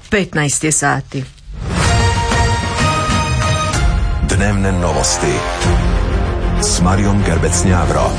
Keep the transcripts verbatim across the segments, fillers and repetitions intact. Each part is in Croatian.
petnaest je sati. Dnevne novosti s Marijom Gerbec-Njavro.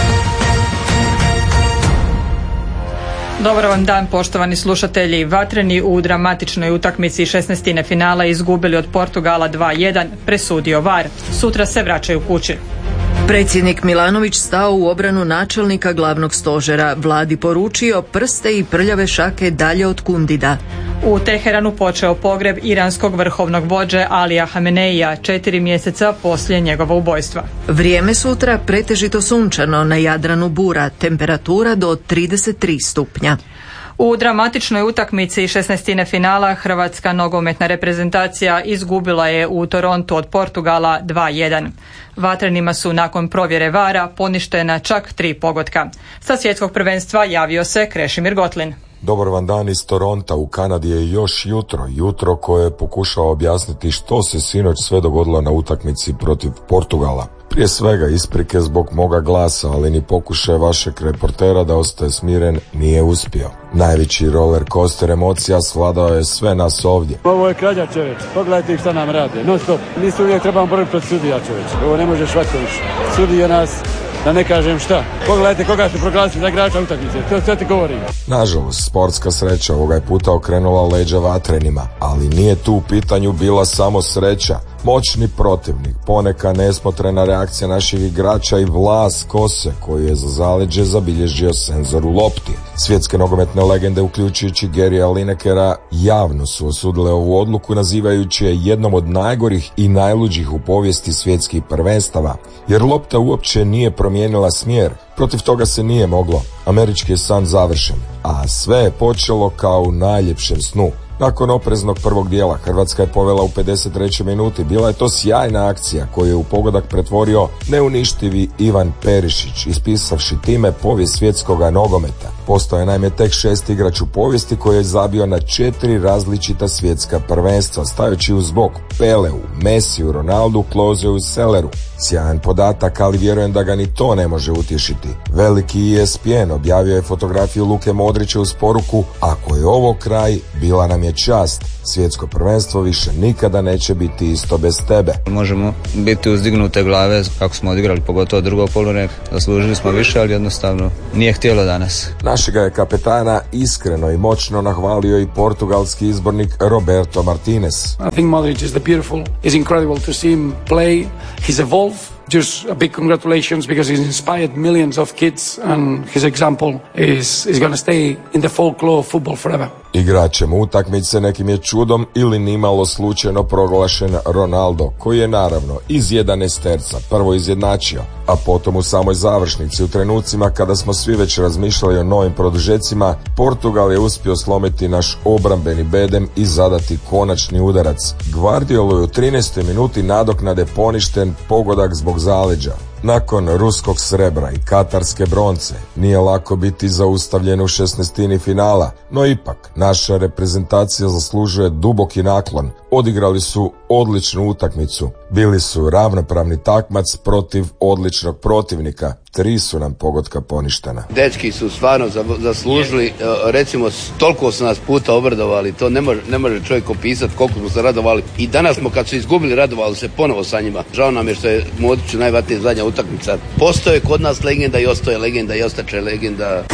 Dobar vam dan, poštovani slušatelji. Vatreni u dramatičnoj utakmici šesnaestine finala izgubili od Portugala dva jedan, presudio V A R. Sutra se vraćaju kući. Predsjednik Milanović stao u obranu načelnika glavnog stožera. Vladi poručio prste i prljave šake dalje od Kundida. U Teheranu počeo pogreb iranskog vrhovnog vođe Alija Hameneija četiri mjeseca poslije njegova ubojstva. Vrijeme sutra pretežito sunčano, na Jadranu bura, temperatura do trideset tri stupnja. U dramatičnoj utakmici šesnaestine finala hrvatska nogometna reprezentacija izgubila je u Torontu od Portugala dva jedan. Vatrenima su nakon provjere V A R-a poništena čak tri pogotka. Sa svjetskog prvenstva javio se Krešimir Gotlin. Dobar vam dan iz Toronta. U Kanadi je još jutro, jutro koje je pokušao objasniti što se sinoć sve dogodilo na utakmici protiv Portugala. Prije svega isprike zbog moga glasa, ali ni pokušaj vašeg reportera da ostaje smiren nije uspio. Najveći roller coaster emocija svladao je sve nas ovdje. Ovo je krađa, čovječ. Pogledajte šta nam rade. Non stop. Mi se uvijek trebamo boriti protiv sudija, čovječ. Ovo ne može švatko više. Sudije nas, da ne kažem šta. Pogledajte koga su proglasili za igrača utakmice. To sve ti govorim. Nažalost, sportska sreća ovoga je puta okrenula leđa vatrenima, ali nije tu u pitanju bila samo sreća. Moćni protivnik, poneka nesmotrena reakcija naših igrača i vlas kose koju je za zaleđe zabilježio senzor u lopti. Svjetske nogometne legende, uključujući Garyja Linekera, javno su osudile ovu odluku nazivajući je jednom od najgorih i najluđih u povijesti svjetskih prvenstava, jer lopta uopće nije promijenila smjer. Protiv toga se nije moglo. Američki je san završen, a sve je počelo kao u najljepšem snu. Nakon opreznog prvog dijela Hrvatska je povela u pedeset trećoj minuti. Bila je to sjajna akcija koju je u pogodak pretvorio neuništivi Ivan Perišić, ispisavši time povijest svjetskoga nogometa. Postao je naime tek šest igrač u povijesti koji je zabio na četiri različita svjetska prvenstva, stavljajući uz bok Peleu, Messiju, Ronaldu, Klozeu i Selleru. Sjajan podatak, ali vjerujem da ga ni to ne može utješiti. Veliki E S P N objavio je fotografiju Luke Modrića uz poruku: ako je ovo kraj, bila nam je čast. Svjetsko prvenstvo više nikada neće biti isto bez tebe. Možemo biti uzdignute glave kako smo odigrali, pogotovo drugo poluvrijeme. Zaslužili smo više, ali jednostavno nije htjelo danas. Našega je kapetana iskreno i moćno nahvalio i portugalski izbornik Roberto Martinez. I think Modric is the beautiful. It's incredible to see him play. He's evolved. Just a big congratulations because he's inspired millions of kids and his example is is going to stay in the folklore of football forever. Igračem utakmice nekim je čudom ili nimalo slučajno proglašen Ronaldo, koji je naravno iz jedanaesterca prvo izjednačio, a potom u samoj završnici u trenucima kada smo svi već razmišljali o novim produžecima, Portugal je uspio slomiti naš obrambeni bedem i zadati konačni udarac. Guardiolu je u trinaestoj minuti nadoknade poništen pogodak zbog zaleđa. Nakon ruskog srebra i katarske bronce nije lako biti zaustavljen u šesnaestini finala, no ipak naša reprezentacija zaslužuje duboki naklon. Odigrali su odličnu utakmicu, bili su ravnopravni takmac protiv odličnog protivnika. Tri su nam pogotka poništena. Dečki su stvarno zaslužili, recimo toliko su nas puta obradovali, to ne može, ne može čovjek opisati koliko smo se radovali. I danas smo kad su izgubili radovali se ponovo sa njima. Žao nam je što je Modriću najvatnija zadnja utakmica. Postoje kod nas legenda i ostaje legenda i ostaće legenda.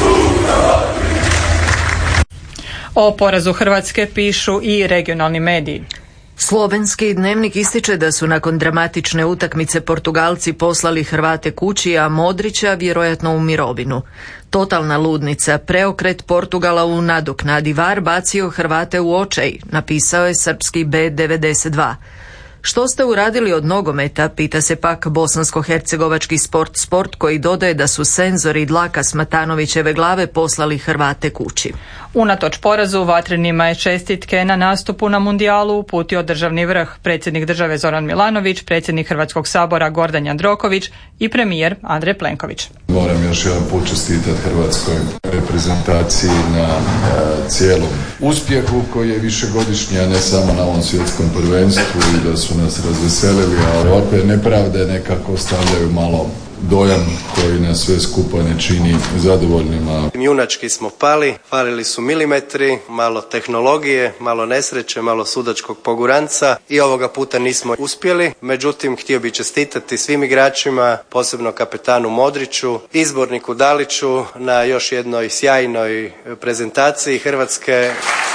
O porazu Hrvatske pišu i regionalni mediji. Slovenski dnevnik ističe da su nakon dramatične utakmice Portugalci poslali Hrvate kući, a Modrića vjerojatno u mirovinu. Totalna ludnica, preokret Portugala u nadoknadi, V A R bacio Hrvate u očaj, napisao je srpski B devedeset dva. Što ste uradili od nogometa, pita se pak bosansko-hercegovački Sport Sport, koji dodaje da su senzori dlaka Smatanovićeve glave poslali Hrvate kući. Unatoč porazu vatrenima je čestitke na nastupu na mundijalu uputio državni vrh, predsjednik države Zoran Milanović, predsjednik Hrvatskog sabora Gordan Jandroković i premijer Andrej Plenković. Moram još jedan put čestitati hrvatskoj reprezentaciji na e, cijelom uspjehu koji je višegodišnji, a ne samo na ovom svjetskom prvenstvu, i da su nas razveselili, a ovakve nepravde nekako stavljaju malo dojam koji nas sve skupa ne čini zadovoljnima. Junački smo pali, falili su milimetri, malo tehnologije, malo nesreće, malo sudačkog poguranca i ovoga puta nismo uspjeli. Međutim, htio bih čestitati svim igračima, posebno kapetanu Modriću, izborniku Daliću na još jednoj sjajnoj prezentaciji Hrvatske.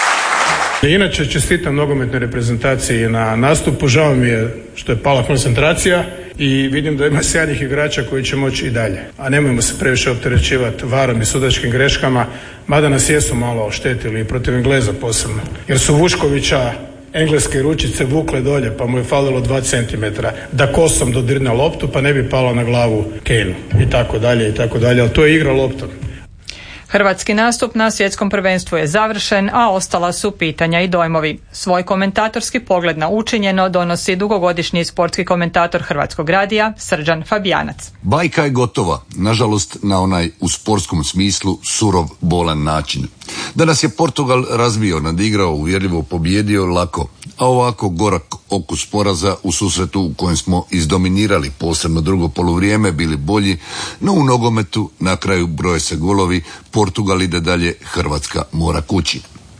Inače, čestitam nogometnoj reprezentaciji na nastupu. Žao mi je što je pala koncentracija i vidim da ima sjajnih igrača koji će moći i dalje. A nemojmo se previše opterećivati varom i sudačkim greškama, mada nas jesu malo oštetili i protiv Engleza posebno. Jer su Vuškovića engleske ručice vukle dolje pa mu je falilo dva centimetra da kosom dodirne loptu pa ne bi palo na glavu Kaneu i tako dalje i tako dalje. Ali to je igra loptom. Hrvatski nastup na svjetskom prvenstvu je završen, a ostala su pitanja i dojmovi. Svoj komentatorski pogled na učinjeno donosi dugogodišnji sportski komentator Hrvatskog radija Srđan Fabijanac. Bajka je gotova, nažalost na onaj u sportskom smislu surov, bolan način. Da nas je Portugal razbio, nadigrao, uvjerljivo pobjedio lako, a ovako gorak okus poraza u susretu u kojem smo izdominirali, posebno drugo poluvrijeme, bili bolji, no u nogometu na kraju broje se golovi, Portugal ide dalje, Hrvatska mora kući.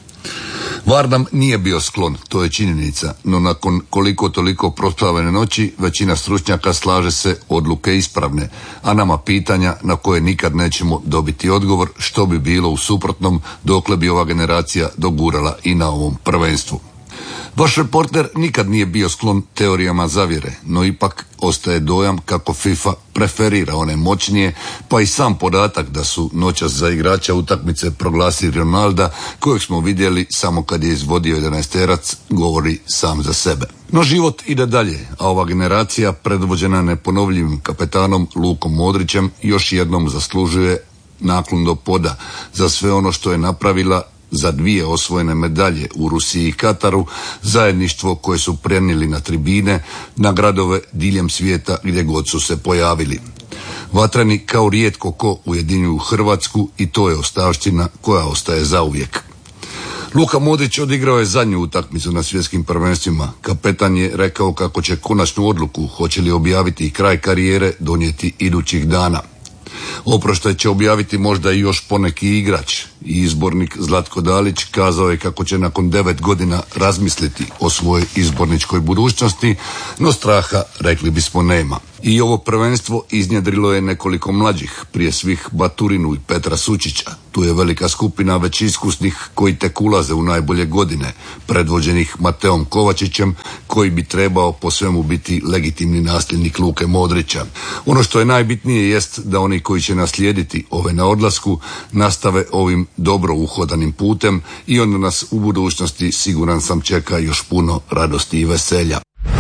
VAR nam nije bio sklon, to je činjenica, no nakon koliko toliko proslavljene noći, većina stručnjaka slaže se odluke ispravne, a nama pitanja na koje nikad nećemo dobiti odgovor što bi bilo u suprotnom dokle bi ova generacija dogurala i na ovom prvenstvu. Vaš reporter nikad nije bio sklon teorijama zavjere, no ipak ostaje dojam kako FIFA preferira one moćnije, pa i sam podatak da su noćas za igrača utakmice proglasili Ronalda, kojeg smo vidjeli samo kad je izvodio jedanaesterac, govori sam za sebe. No život ide dalje, a ova generacija, predvođena neponovljivim kapetanom Lukom Modrićem, još jednom zaslužuje naklon do poda za sve ono što je napravila, za dvije osvojene medalje u Rusiji i Kataru, zajedništvo koje su prenijeli na tribine, na gradove diljem svijeta gdje god su se pojavili. Vatreni kao rijetko ko ujedinjuju Hrvatsku i to je ostavština koja ostaje zauvijek. Luka Modrić odigrao je zadnju utakmicu na svjetskim prvenstvima. Kapetan je rekao kako će konačnu odluku, hoće li objaviti kraj karijere, donijeti idućih dana. Oproštaj će objaviti možda i još poneki igrač. I izbornik Zlatko Dalić kazao je kako će nakon devet godina razmisliti o svojoj izborničkoj budućnosti, no straha, rekli bismo, nema. I ovo prvenstvo iznjedrilo je nekoliko mlađih, prije svih Baturinu i Petra Sučića. Tu je velika skupina već iskusnih koji tek ulaze u najbolje godine, predvođenih Mateom Kovačićem, koji bi trebao po svemu biti legitimni nasljednik Luke Modrića. Ono što je najbitnije jest da oni koji će naslijediti ove na odlasku nastave ovim dobro uhodanim putem i onda nas u budućnosti, siguran sam, čeka još puno radosti i veselja.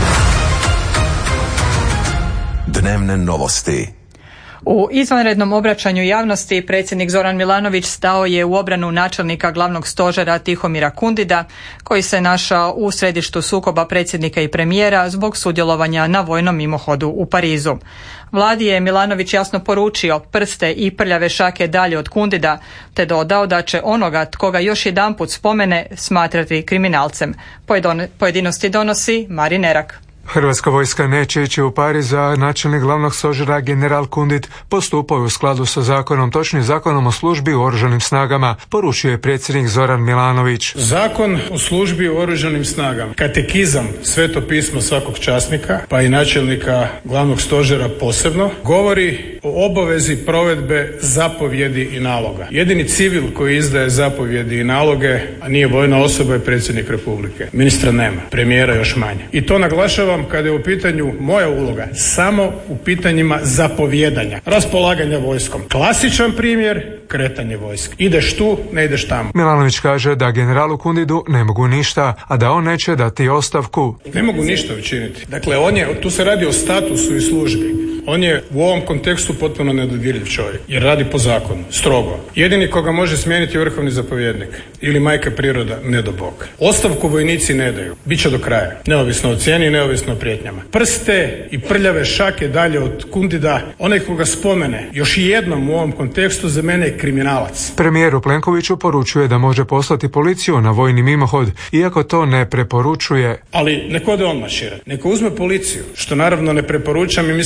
Dnevne novosti. U izvanrednom obraćanju javnosti predsjednik Zoran Milanović stao je u obranu načelnika glavnog stožera Tihomira Kundida, koji se našao u središtu sukoba predsjednika i premijera zbog sudjelovanja na vojnom mimohodu u Parizu. Vladi je Milanović jasno poručio prste i prljave šake dalje od Kundida, te dodao da će onoga tko ga još jedanput spomene smatrati kriminalcem. Pojedinosti donosi Marin Erak. Hrvatska vojska neće ići u Pariz, a načelnik glavnog stožera general Kundit postupao je u skladu sa zakonom, točnije zakonom o službi u oružanim snagama, poručio je predsjednik Zoran Milanović. Zakon o službi u oružanim snagama, katekizam, sveto pismo svakog časnika, pa i načelnika glavnog stožera posebno, govori o obavezi provedbe zapovjedi i naloga. Jedini civil koji izdaje zapovjedi i naloge, a nije vojna osoba, je predsjednik Republike. Ministra nema, premijera još manje. I to naglašava kada je u pitanju moja uloga samo u pitanjima zapovjedanja, raspolaganja vojskom. Klasičan primjer, kretanje vojske. Ideš tu, ne ideš tamo. Milanović kaže da generalu Kundidu ne mogu ništa, a da on neće dati ostavku. Ne mogu ništa učiniti. Dakle, on je, tu se radi o statusu i službi. On je u ovom kontekstu potpuno nedodirljiv čovjek, jer radi po zakonu, strogo. Jedini koga može smijeniti je vrhovni zapovjednik ili majka priroda, ne do Bog. Ostavku vojnici ne daju, bit će do kraja, neovisno o cijeni, neovisno o prijetnjama. Prste i prljave šake dalje od Kundida, onaj koga spomene još i jednom u ovom kontekstu, za mene je kriminalac. Premijeru Plenkoviću poručuje da može poslati policiju na vojni mimohod, iako to ne preporučuje. Ali neko ode on maširati, neko uzme policiju, što naravno ne preporučam i mislim da je to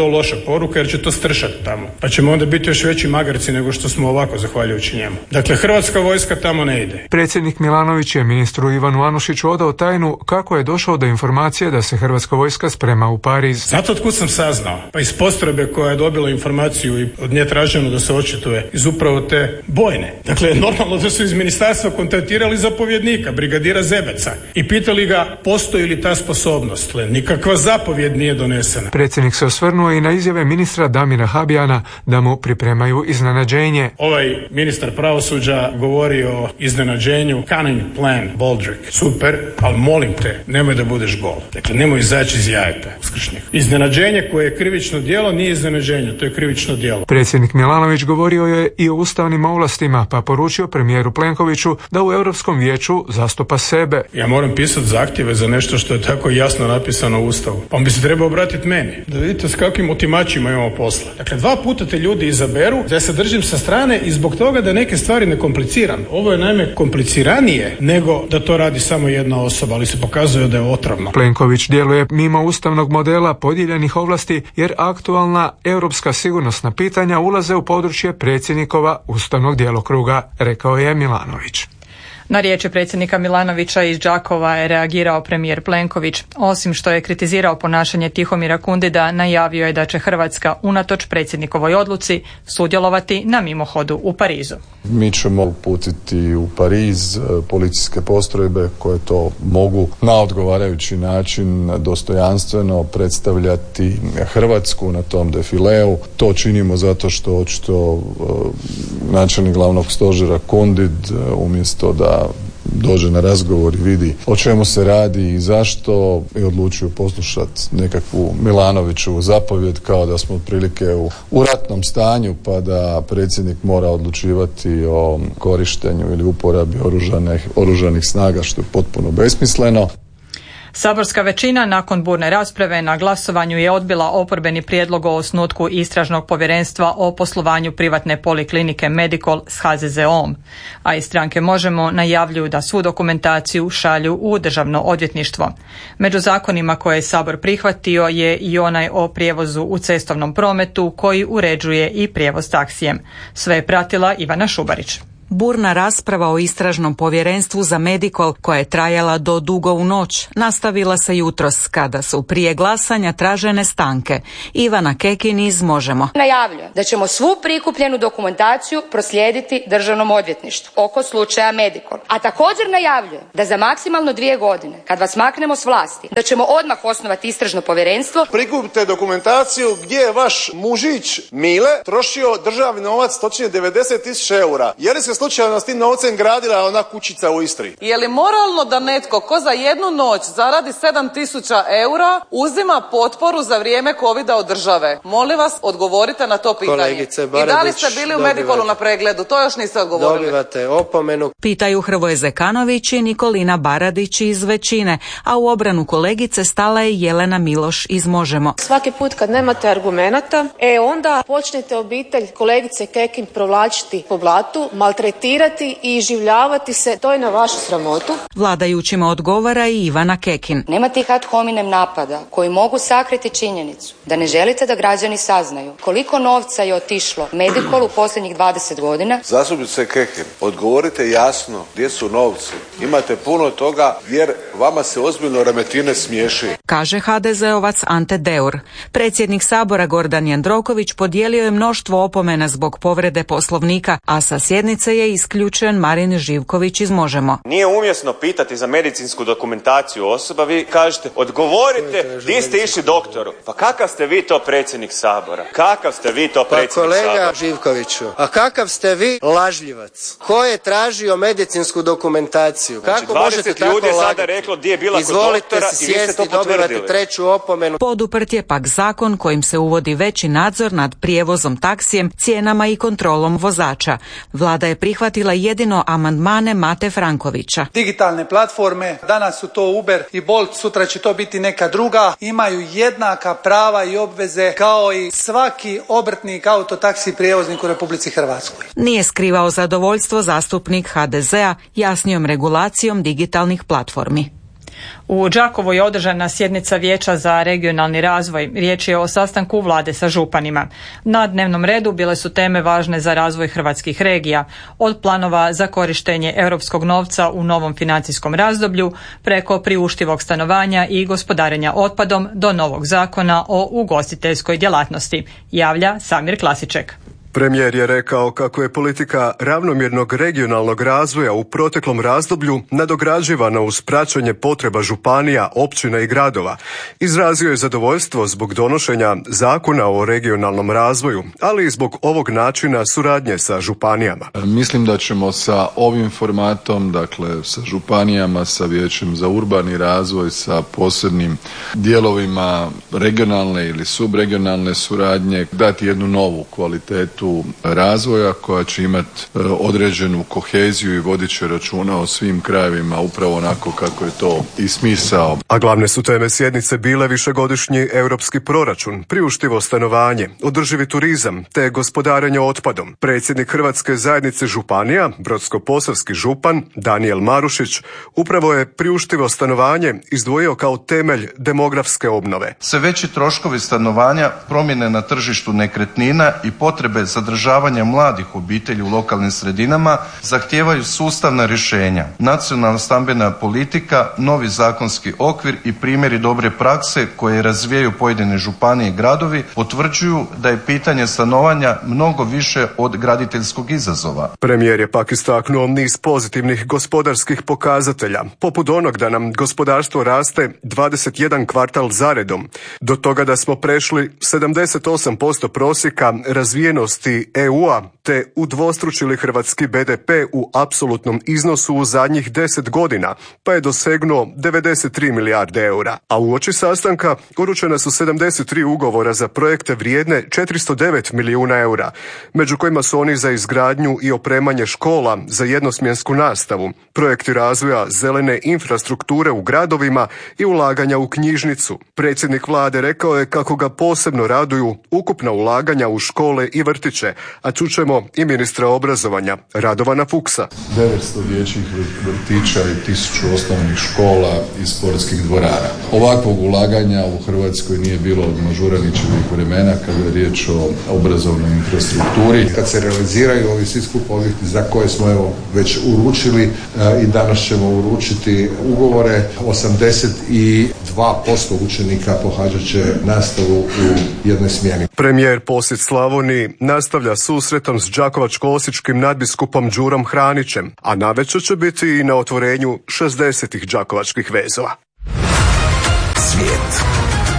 to loša poruka jer će to stršati tamo. Pa ćemo onda biti još veći magarci nego što smo ovako zahvaljujući njemu. Dakle, hrvatska vojska tamo ne ide. Predsjednik Milanović je ministru Ivanu Anušiću odao tajnu kako je došao do informacije da se hrvatska vojska sprema u Pariz. Zato otkud sam saznao? Pa iz postrojbe koja je dobila informaciju i od nje traženo da se očituje iz upravo te bojne. Dakle, normalno da su iz ministarstva kontaktirali zapovjednika, brigadira Zebeca i pitali ga postoji li ta sposobnost. Nikakva zapovjed nije donesena. Predsjednik se osvrnuo i na izjave ministra Damira Habijana da mu pripremaju iznenađenje. Ovaj ministar pravosuđa govori o iznenađenju cunning plan Boldrick. Super, ali molim te, nemoj da budeš gol. Dakle, nemoj izaći iz jajeta uskršnjeg. Iznenađenje koje je krivično djelo nije iznenađenje, to je krivično djelo. Predsjednik Milanović govorio je i o ustavnim ovlastima, pa poručio premijeru Plenkoviću da u Europskom vijeću zastupa sebe. Ja moram pisati zahtjeve za nešto što je tako jasno napisano u Ustavu. Pa on bi se trebao obratiti meni. Da vidite s kakvim otimačima imamo posla. Dakle, dva puta te ljudi izaberu da se držim sa strane i zbog toga da neke stvari ne kompliciram. Ovo je naime kompliciranije nego da to radi samo jedna osoba, ali se pokazuje da je otrovno. Plenković djeluje mimo ustavnog modela podijeljenih ovlasti jer aktualna europska sigurnosna pitanja ulaze u područje predsjednikova ustavnog djelokruga, rekao je Milanović. Na riječi predsjednika Milanovića iz Đakova je reagirao premijer Plenković. Osim što je kritizirao ponašanje Tihomira Kundida, najavio je da će Hrvatska unatoč predsjednikovoj odluci sudjelovati na mimohodu u Parizu. Mi ćemo uputiti u Pariz policijske postrojbe koje to mogu na odgovarajući način dostojanstveno predstavljati Hrvatsku na tom defileu. To činimo zato što očito načelnik glavnog stožera Kundid umjesto da dođe na razgovor i vidi o čemu se radi i zašto i odlučio poslušati nekakvu Milanoviću zapovjed kao da smo otprilike u, u ratnom stanju pa da predsjednik mora odlučivati o korištenju ili uporabi oružanih, oružanih snaga što je potpuno besmisleno. Saborska većina nakon burne rasprave na glasovanju je odbila oporbeni prijedlog o osnutku istražnog povjerenstva o poslovanju privatne poliklinike Medikol s ha ze ze om, a iz stranke Možemo najavljuju da svu dokumentaciju šalju u državno odvjetništvo. Među zakonima koje je Sabor prihvatio je i onaj o prijevozu u cestovnom prometu koji uređuje i prijevoz taksijem. Sve je pratila Ivana Šubarić. Burna rasprava o istražnom povjerenstvu za Medikol, koja je trajala do dugo u noć, nastavila se jutros kada su prije glasanja tražene stanke. Ivana Kekin iz Možemo. Najavljujem da ćemo svu prikupljenu dokumentaciju proslijediti državnom odvjetništvu oko slučaja Medikol. A također najavljujem da za maksimalno dvije godine, kad vas maknemo s vlasti, da ćemo odmah osnovati istražno povjerenstvo. Prikupite dokumentaciju gdje je vaš mužić Mile trošio državni novac, točnije devedeset tisuća eura. Je li se slučajno s tim novcem gradila ona kućica u Istri? Je li moralno da netko ko za jednu noć zaradi sedam tisuća eura uzima potporu za vrijeme covida od države? Molim vas, odgovorite na to pitanje. Kolegice Baradić, i da li ste bili u Medikolu na pregledu? To još niste odgovorili. Dobivate opomenu. Pitaju Hrvoje Zekanović i Nikolina Baradić iz većine, a u obranu kolegice stala je Jelena Miloš iz Možemo. Svaki put kad nemate argumenata, e onda počnete obitelj kolegice Kekin provlačiti po blatu, maltretirati i iživljavati se, to je na vašu sramotu. Vladajućima odgovara i Ivana Kekin. Nema tih ad hominem napada koji mogu sakriti činjenicu da ne želite da građani saznaju koliko novca je otišlo Medikol u posljednjih dvadeset godina. Zastupnice Kekin, odgovorite jasno gdje su novci. Imate puno toga jer vama se ozbiljno Remetine smiješi. Kaže ha de zeovac Ante Deur. Predsjednik Sabora Gordan Jandroković podijelio je mnoštvo opomena zbog povrede Poslovnika, a sa sjednice je isključen Marin Živković iz Možemo. Nije umjesno pitati za medicinsku dokumentaciju osoba, vi kažete odgovorite di ste išli doktoru. Pa kakav ste vi to predsjednik Sabora? Kakav ste vi to predsjednik Sabora? Pa kolega Sabora? Živkoviću, a kakav ste vi lažljivac? Ko je tražio medicinsku dokumentaciju? Znači, Kako možete tako ljudi je sada lagati? reklo gdje je bila kod Izvolite doktora se i vi ste sjesti, to potvrdili. dobivate treću opomenu. Poduprt je pak zakon kojim se uvodi veći nadzor nad prijevozom taksijem, cijenama i kontrolom vozača. Vlada je prihvatila jedino amandmane Mate Frankovića. Digitalne platforme, danas su to Uber i Bolt, sutra će to biti neka druga, imaju jednaka prava i obveze kao i svaki obrtnik autotaksi prijevoznik u Republici Hrvatskoj. Nije skrivao zadovoljstvo zastupnik ha de zea jasnijom regulacijom digitalnih platformi. U Đakovu je održana sjednica Vijeća za regionalni razvoj. Riječ je o sastanku vlade sa županima. Na dnevnom redu bile su teme važne za razvoj hrvatskih regija, od planova za korištenje europskog novca u novom financijskom razdoblju, preko priuštivog stanovanja i gospodarenja otpadom do novog zakona o ugostiteljskoj djelatnosti, javlja Samir Klasiček. Premijer je rekao kako je politika ravnomjernog regionalnog razvoja u proteklom razdoblju nadograđivana uz praćenje potreba županija, općina i gradova. Izrazio je zadovoljstvo zbog donošenja zakona o regionalnom razvoju, ali i zbog ovog načina suradnje sa županijama. Mislim da ćemo sa ovim formatom, dakle sa županijama, sa Vijećem za urbani razvoj, sa posebnim dijelovima regionalne ili subregionalne suradnje dati jednu novu kvalitetu razvoja koja će imati određenu koheziju i vodit će računa o svim krajevima upravo onako kako je to i smisao. A glavne su teme sjednice bile višegodišnji europski proračun, priuštivo stanovanje, održivi turizam te gospodarenje otpadom. Predsjednik Hrvatske zajednice županija, brodsko-posavski župan Danijel Marušić, upravo je priuštivo stanovanje izdvojio kao temelj demografske obnove. Sve veći troškovi stanovanja, promjene na tržištu nekretnina i potrebe zadržavanja mladih obitelji u lokalnim sredinama zahtijevaju sustavna rješenja. Nacionalna stambena politika, novi zakonski okvir i primjeri dobre prakse koje razvijaju pojedine županije i gradovi potvrđuju da je pitanje stanovanja mnogo više od graditeljskog izazova. Premijer je pak istaknuo niz pozitivnih gospodarskih pokazatelja, poput onog da nam gospodarstvo raste dvadeset jedan kvartal zaredom, do toga da smo prešli sedamdeset osam posto prosjeka razvijenosti E U-a te udvostručili hrvatski B D P u apsolutnom iznosu u zadnjih deset godina, pa je dosegnuo devedeset tri milijarde eura. A uoči sastanka uručena su sedamdeset tri ugovora za projekte vrijedne četiristo devet milijuna eura, među kojima su oni za izgradnju i opremanje škola za jednosmjensku nastavu, projekti razvoja zelene infrastrukture u gradovima i ulaganja u knjižnicu. Predsjednik vlade rekao je kako ga posebno raduju ukupna ulaganja u škole i vrtiće, a čućemo i ministra obrazovanja Radovana Fuchsa. devetsto dječjih vrtića i tisuću osnovnih škola i sportskih dvorana. Ovakvog ulaganja u Hrvatskoj nije bilo od Mažuranićevih vremena kada je riječ o obrazovnoj infrastrukturi. Kad se realiziraju ovi svi skup objekti za koje smo evo već uručili i danas ćemo uručiti ugovore, osamdeset dva posto učenika pohađat će nastavu u jednoj smjeni. Premijer posjet Slavoniji nastavlja susretom s đakovačko-osječkim nadbiskupom Đurom Hranićem, a navečer će biti i na otvorenju šezdesetih đakovačkih vezova. Svijet.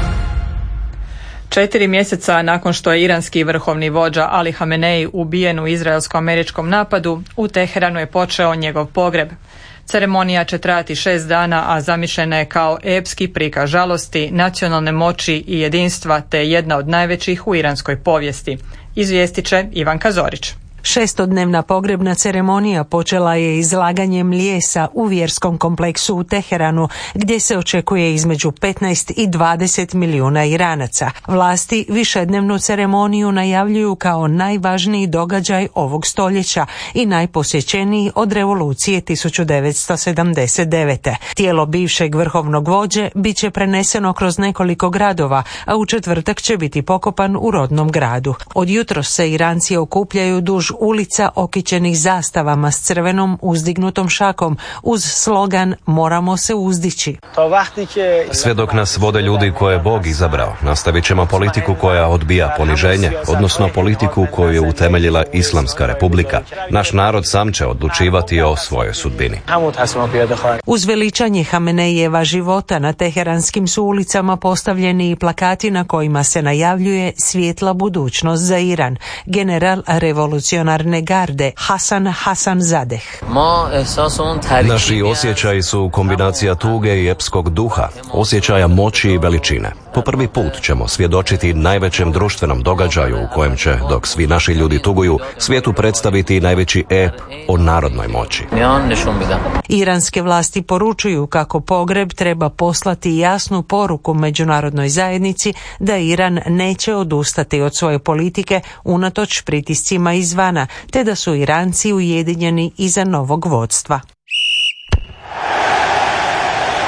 Četiri mjeseca nakon što je iranski vrhovni vođa Ali Hamenei ubijen u izraelsko-američkom napadu, u Teheranu je počeo njegov pogreb. Ceremonija će trajati šest dana, a zamišljena je kao epski prikaz žalosti, nacionalne moći i jedinstva, te jedna od najvećih u iranskoj povijesti. Izvijestit će Ivanka Zorić. Šestodnevna pogrebna ceremonija počela je izlaganjem lijesa u vjerskom kompleksu u Teheranu, gdje se očekuje između petnaest i dvadeset milijuna Iranaca. Vlasti višednevnu ceremoniju najavljuju kao najvažniji događaj ovog stoljeća i najposjećeniji od revolucije tisuću devetsto sedamdeset devete. Tijelo bivšeg vrhovnog vođe bit će preneseno kroz nekoliko gradova, a u četvrtak će biti pokopan u rodnom gradu. Od jutros se Iranci okupljaju duž ulica okićenih zastavama s crvenom uzdignutom šakom uz slogan "Moramo se uzdići". Sve dok nas vode ljudi koje je Bog izabrao, nastavit ćemo politiku koja odbija poniženje, odnosno politiku koju je utemeljila Islamska republika. Naš narod sam će odlučivati o svojoj sudbini. Uz veličanje Hamenejeva života na teheranskim su ulicama postavljeni i plakati na kojima se najavljuje svijetla budućnost za Iran. General revolucionarne garde Hasan Hasanzadeh. Naši osjećaji su kombinacija tuge i epskog duha, osjećaja moći i veličine. Po prvi put ćemo svjedočiti najvećem društvenom događaju u kojem će, dok svi naši ljudi tuguju, svijetu predstaviti najveći ep o narodnoj moći. Iranske vlasti poručuju kako pogreb treba poslati jasnu poruku međunarodnoj zajednici da Iran neće odustati od svoje politike unatoč pritiscima izvana, te da su Iranci ujedinjeni iza novog vodstva.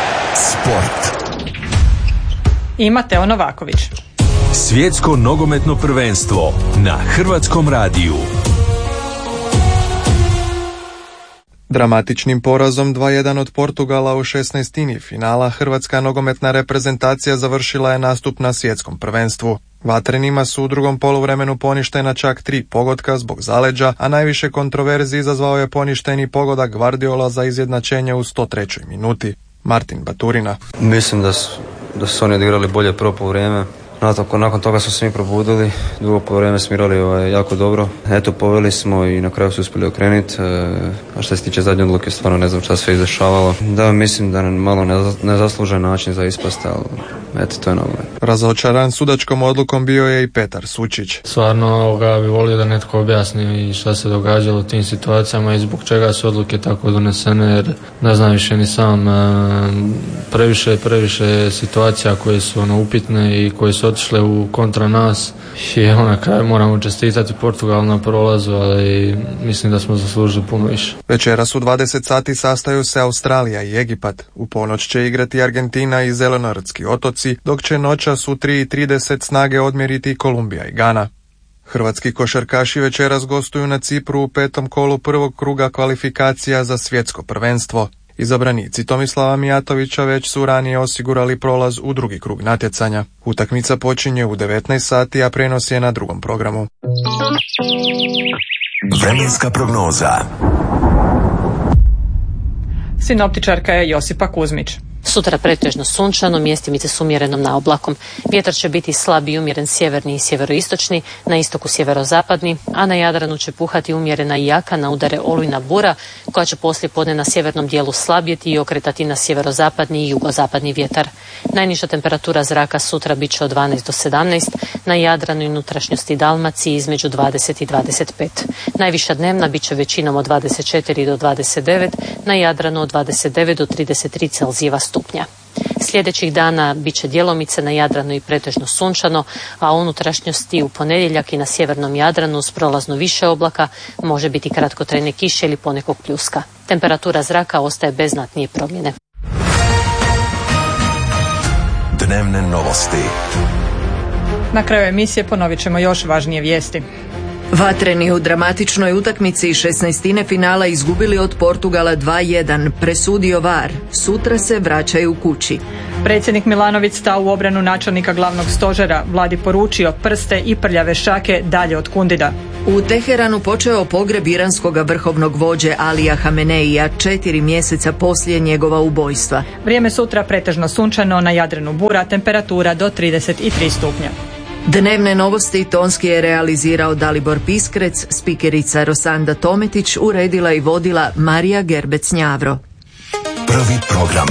Sport. I Mateo Novaković. Svjetsko nogometno prvenstvo na Hrvatskom radiju. Dramatičnim porazom dva jedan od Portugala u šesnaestini finala hrvatska nogometna reprezentacija završila je nastup na svjetskom prvenstvu. Vatrenima su u drugom poluvremenu poništena čak tri pogotka zbog zaleđa, a najviše kontroverzi izazvao je poništeni pogodak Guardiola za izjednačenje u sto trećoj minuti. Martin Baturina. Mislim da su, da su oni odigrali bolje prvo poluvreme. Nakon toga smo se mi probudili, drugo poluvreme smo igrali ovaj, jako dobro. Eto, poveli smo i na kraju su uspjeli okrenuti. E, a što se tiče zadnje odluke, stvarno ne znam šta sve izdešavalo. Da, mislim da malo nezaslužen način za ispast, ali eto, to je nogomet. Razočaran sudačkom odlukom bio je i Petar Sučić. Stvarno ovoga bi volio da netko objasni šta se događalo u tim situacijama i zbog čega su odluke tako donesene, jer ne znam više ni sam. E, previše, previše situacija koje su ono, upitne i koje su otišle u kontra nas i evo na kraju moramo čestitati Portugal na prolazu, ali mislim da smo zaslužili puno više. Večeras u dvadeset sati sastaju se Australija i Egipat. U ponoć će igrati Argentina i Zelenortski otoci, dok će noćas u tri i trideset snage odmjeriti Kolumbija i Gana. Hrvatski košarkaši večeras gostuju na Cipru u petom kolu prvog kruga kvalifikacija za svjetsko prvenstvo. Izabranici Tomislava Mijatovića već su ranije osigurali prolaz u drugi krug natjecanja. Utakmica počinje u devetnaest sati, a prenos je na drugom programu. Vremenska prognoza. Sinoptičarka je Josipa Kuzmić. Sutra pretežno sunčano, mjestimice s umjerenom naoblakom. Vjetar će biti slab i umjeren sjeverni i sjeveroistočni, na istoku sjeverozapadni, a na Jadranu će puhati umjerena i jaka na udare olujna bura, koja će poslije podne na sjevernom dijelu slabjeti i okretati na sjeverozapadni i jugozapadni vjetar. Najniža temperatura zraka sutra bit će od dvanaest do sedamnaest, na Jadranu i unutrašnjosti Dalmaciji između dvadeset i dvadeset pet. Najviša dnevna bit će većinom od dvadeset četiri do dvadeset devet, na Jadranu od dvadeset devet do trideset tri Celzijeva stupnja. Sljedećih dana bit će djelomice na Jadranu i pretežno sunčano, a u unutrašnjosti u ponedjeljak i na sjevernom Jadranu s prolazno više oblaka može biti kratkotrajne kiše ili ponekog pljuska. Temperatura zraka ostaje bez znatnije promjene. Dnevne novosti. Na kraju emisije ponovit ćemo još važnije vijesti. Vatreni u dramatičnoj utakmici šesnaestine finala izgubili od Portugala dva jedan, presudio V A R. Sutra se vraćaju kući. Predsjednik Milanović stao u obranu načelnika glavnog stožera, vladi poručio prste i prljave šake dalje od Kundida. U Teheranu počeo pogreb iranskog vrhovnog vođe Alija Hameneija četiri mjeseca poslije njegova ubojstva. Vrijeme sutra pretežno sunčano, na Jadranu bura, temperatura do trideset tri stupnja. Dnevne novosti tonski je realizirao Dalibor Piskrec, spikerica Rosanda Tometić, uredila i vodila Marija Gerbec-Njavro. Prvi program.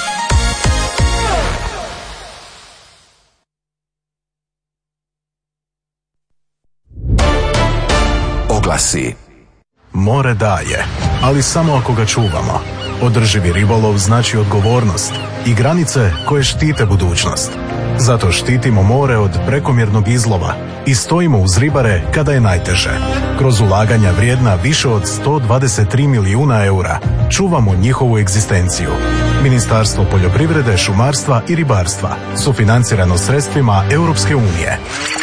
Oglasi. More daje, ali samo ako ga čuvamo. Održivi ribolov znači odgovornost i granice koje štite budućnost. Zato štitimo more od prekomjernog izlova i stojimo uz ribare kada je najteže. Kroz ulaganja vrijedna više od sto dvadeset tri milijuna eura čuvamo njihovu egzistenciju. Ministarstvo poljoprivrede, šumarstva i ribarstva, sufinancirano sredstvima Europske unije.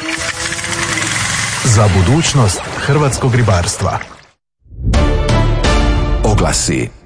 Za budućnost hrvatskog ribarstva. Oglasi.